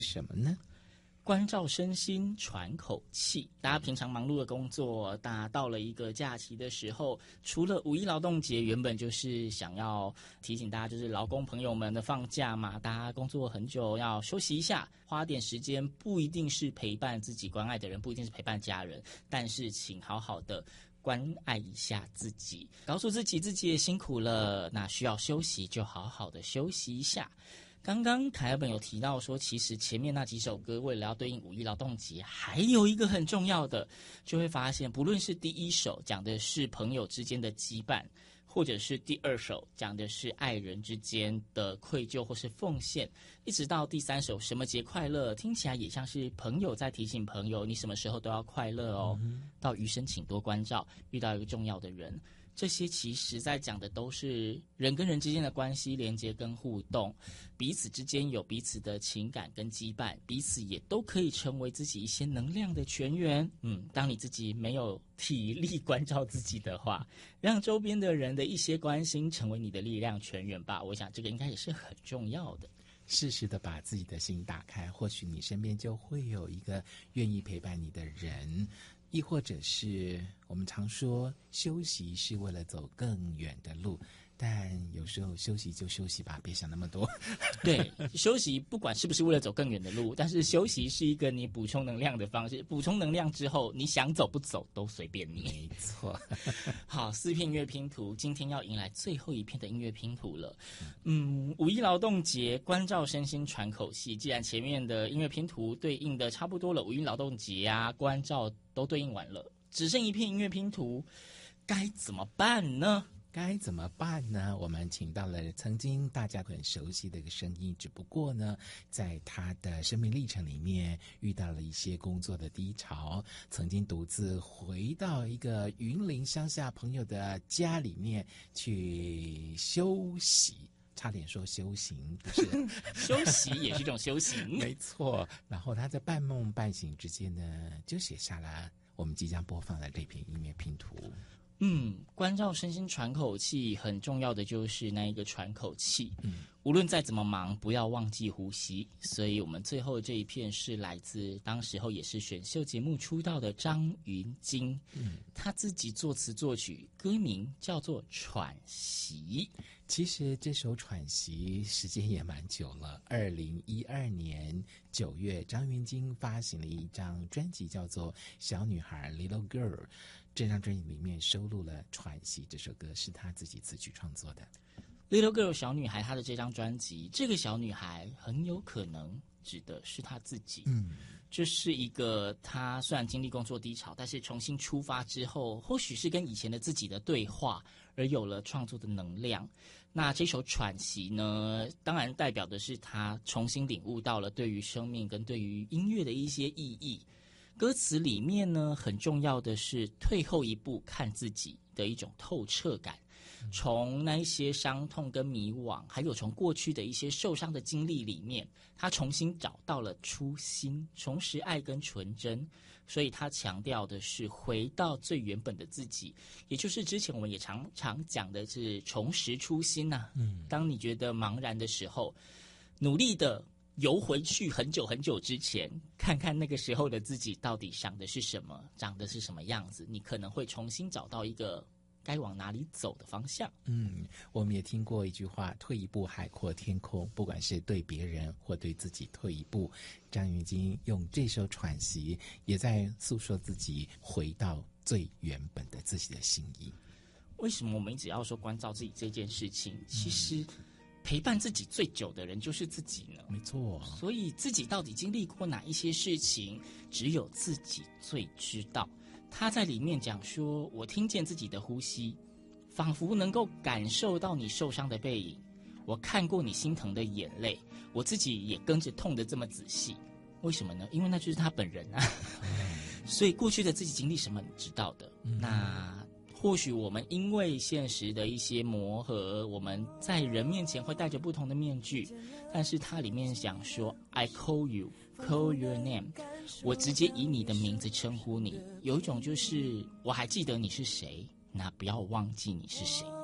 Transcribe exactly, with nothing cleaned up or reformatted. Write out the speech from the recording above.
什么呢？ 关照身心，喘口气。大家平常忙碌的工作，大家到了一个假期的时候，除了五一劳动节，原本就是想要提醒大家，就是劳工朋友们的放假嘛，大家工作很久要休息一下，花点时间，不一定是陪伴自己关爱的人，不一定是陪伴家人，但是请好好的关爱一下自己，告诉自己自己也辛苦了，那需要休息就好好的休息一下。刚刚凯尔本有提到说，其实前面那几首歌为了要对应五一劳动节，还有一个很重要的，就会发现不论是第一首讲的是朋友之间的羁绊，或者是第二首讲的是爱人之间的愧疚或是奉献，一直到第三首什么节快乐，听起来也像是朋友在提醒朋友，你什么时候都要快乐哦。嗯、到余生请多关照，遇到一个重要的人，这些其实在讲的都是人跟人之间的关系连接跟互动，彼此之间有彼此的情感跟羁绊，彼此也都可以成为自己一些能量的泉源。嗯，当你自己没有体力关照自己的话，让周边的人的一些关心成为你的力量泉源吧，我想这个应该也是很重要的。 适时的把自己的心打开，或许你身边就会有一个愿意陪伴你的人，亦或者是我们常说休息是为了走更远的路，但有时候休息就休息吧，别想那么多。 对，休息不管是不是为了走更远的路，但是休息是一个你补充能量的方式，补充能量之后你想走不走都随便你。 没错。 好，四片音乐拼图，今天要迎来最后一片的音乐拼图了。嗯，五一劳动节，关照身心喘口气，既然前面的音乐拼图对应的差不多了，五一劳动节啊，关照都对应完了，只剩一片音乐拼图，该怎么办呢？ 该怎么办呢？我们请到了曾经大家很熟悉的一个声音，只不过呢，在他的生命历程里面遇到了一些工作的低潮，曾经独自回到一个云林乡下朋友的家里面去休息。差点说修行，不是休息也是一种修行。 没错。然后他在半梦半醒之间呢，就写下了我们即将播放的这篇音乐拼图。 嗯，关照身心喘口气，很重要的就是那一个喘口气。 嗯， 无论再怎么忙，不要忘记呼吸。所以我们最后这一片是来自当时候也是选秀节目出道的张芸京，嗯，他自己作词作曲，歌名叫做《喘息》。 其实这首《喘息》时间也蛮久了，二零一二年九月，张芸京发行了一张专辑，叫做《小女孩 Little Girl》。这张专辑里面收录了《喘息》这首歌，是他自己词曲创作的。 Little Girl 小女孩，她的这张专辑，这个小女孩很有可能指的是她自己。 嗯， 这是一个她虽然经历工作低潮，但是重新出发之后，或许是跟以前的自己的对话，而有了创作的能量。那这首《喘息》呢，当然代表的是她重新领悟到了对于生命跟对于音乐的一些意义。歌词里面呢，很重要的是退后一步看自己的一种透彻感，从那一些伤痛跟迷惘，还有从过去的一些受伤的经历里面，他重新找到了初心，重拾爱跟纯真。所以他强调的是回到最原本的自己，也就是之前我们也常常讲的是重拾初心啊。 嗯， 当你觉得茫然的时候，努力的游回去很久很久之前，看看那个时候的自己到底想的是什么，长的是什么样子，你可能会重新找到一个该往哪里走的方向。 嗯，我们也听过一句话，退一步海阔天空，不管是对别人或对自己退一步。张芸京用这首《喘息》也在诉说自己回到最原本的自己的心意。 为什么我们一直要说关照自己这件事情？其实陪伴自己最久的人就是自己呢。 没错， 所以自己到底经历过哪一些事情，只有自己最知道。他在里面讲说，我听见自己的呼吸，仿佛能够感受到你受伤的背影，我看过你心疼的眼泪，我自己也跟着痛得这么仔细。为什么呢？因为那就是他本人啊。所以过去的自己经历什么你知道的。 嗯、 那或许我们因为现实的一些磨合，我们在人面前会戴着不同的面具，但是它里面讲说 I call you, call your name， 我直接以你的名字称呼你，有一种就是我还记得你是谁，那不要忘记你是谁。